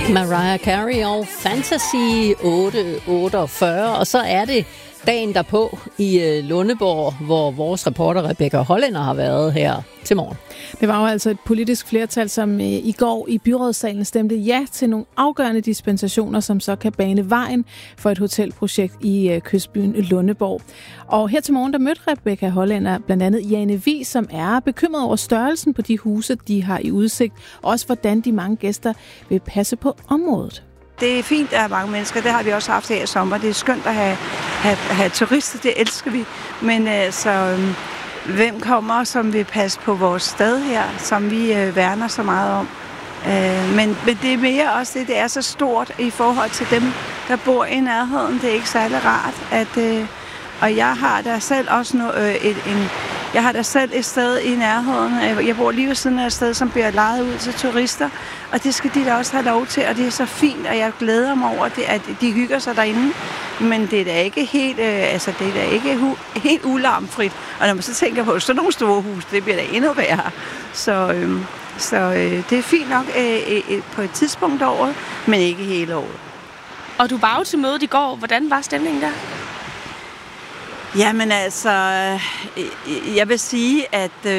Mariah Carey og Fantasy 848, og så er det dagen derpå i Lundeborg, hvor vores reporter Rebecca Hollænder har været her til morgen. Det var jo altså et politisk flertal, som i går i byrådssalen stemte ja til nogle afgørende dispensationer, som så kan bane vejen for et hotelprojekt i kystbyen Lundeborg. Og her til morgen, der mødte Rebecca Hollænder blandt andet Jane Vig, som er bekymret over størrelsen på de huse, de har i udsigt, og også hvordan de mange gæster vil passe på området. Det er fint, at der er mange mennesker. Det har vi også haft her i sommer. Det er skønt at have turister. Det elsker vi. Men altså, hvem kommer, som vil passe på vores sted her, som vi værner så meget om? Men det er mere også det er så stort i forhold til dem, der bor i nærheden. Det er ikke særlig rart. Og jeg har da selv også jeg har da selv et sted i nærheden. Jeg bor lige ved siden af et sted, som bliver lejet ud til turister. Og det skal de da også have lov til, og det er så fint, og jeg glæder mig over, at de hygger sig derinde. Men det er da ikke helt, helt ularmfrit. Og når man så tænker på sådan nogle store hus, det bliver da endnu værre. Så det er fint nok på et tidspunkt af året, men ikke hele året. Og du var jo til mødet i går. Hvordan var stemningen der? Jamen altså, jeg vil sige,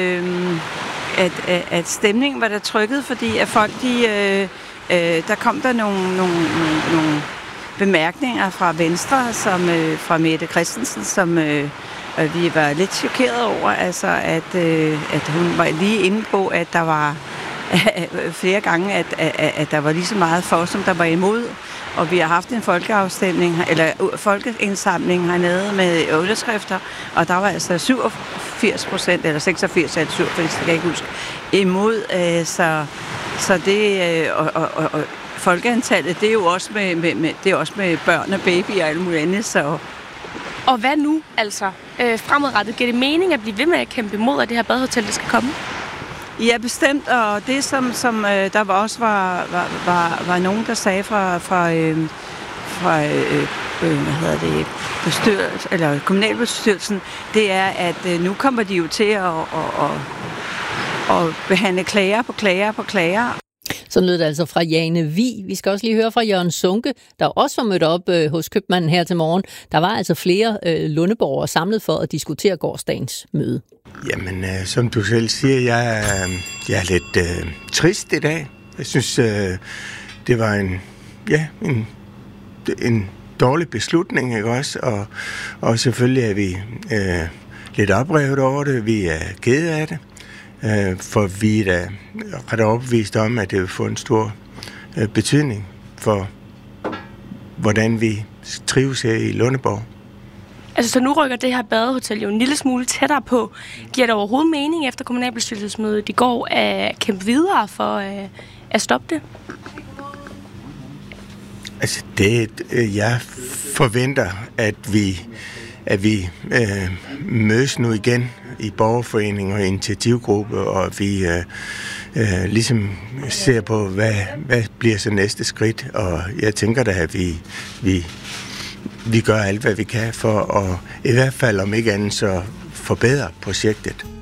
at stemningen var der trykket, fordi at folk, der kom der nogle bemærkninger fra Venstre, som fra Mette Christensen, som vi var lidt chokeret over, altså at hun var lige inde på, at der var flere gange, at der var lige så meget for, som der var imod. Og vi har haft en folkeindsamling hernede med underskrifter, og der var altså 87%, eller 86, eller 87, det kan jeg ikke huske, imod. Så det, og folkeantallet, det er jo også med børn og babyer og alt muligt andet. Så. Og hvad nu, altså? Fremadrettet, giver det mening at blive ved med at kæmpe imod, at det her badehotel, der skal komme? Ja, bestemt, og det som der også var nogen, der sagde fra kommunalbestyrelsen, det er, at nu kommer de jo til at behandle klager på klager på klager. Så lød det altså fra Jane Vig. Vi skal også lige høre fra Jørgen Sunke, der også var mødt op hos købmanden her til morgen. Der var altså flere lundeborgere samlet for at diskutere gårsdagens møde. Jamen, som du selv siger, jeg er lidt trist i dag. Jeg synes, det var en dårlig beslutning, ikke også? Og selvfølgelig er vi lidt oprevet over det. Vi er kede af det. For vi er da ret overbevist om, at det vil få en stor betydning for, hvordan vi trives her i Lundeborg. Altså, så nu rykker det her badehotel jo en lille smule tættere på. Giver det overhovedet mening efter kommunalbestyrelsesmødet i går at kæmpe videre for at stoppe det? Altså, jeg forventer, at vi mødes nu igen i borgerforening og initiativgruppe, og vi ligesom ser på, hvad bliver så næste skridt. Og jeg tænker da, at vi gør alt, hvad vi kan for at i hvert fald, om ikke andet, så forbedre projektet.